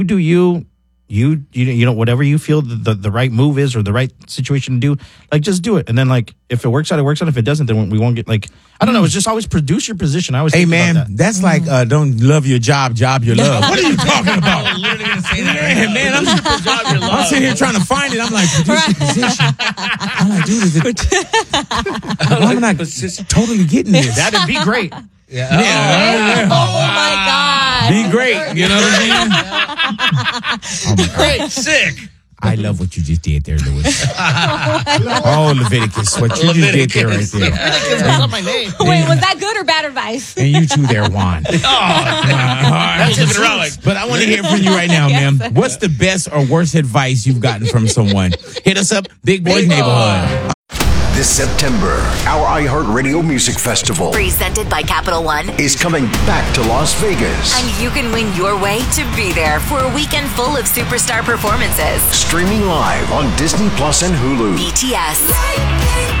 do you know whatever you feel the right move is or the right situation to do, like just do it. And then like if it works out, it works out. If it doesn't, then we won't get like I don't know. It's just always produce your position. I always Hey think man, about that. that's like don't love your job your love. What are you talking about? I'm literally gonna say that right now. Man, Job your love. I'm sitting here trying to find it. I'm like, produce your position. I'm like, dude, is it? Why am I not totally getting this? That'd be great. Yeah. Oh my God. Be great. You know what I'm saying? Great, sick. I love what you just did there, Lewis. Oh, Leviticus. What you just did there right there. Leviticus, that's not my name. Wait, was that good or bad advice? And you too there, Juan. That's living around like. But I want to hear from you right now, Yes. ma'am. What's the best or worst advice you've gotten from someone? Hit us up, Big Boys Neighborhood. This September, our iHeartRadio Music Festival Presented by Capital One. is coming back to Las Vegas. And you can win your way to be there for a weekend full of superstar performances. Streaming live on Disney Plus and Hulu. BTS,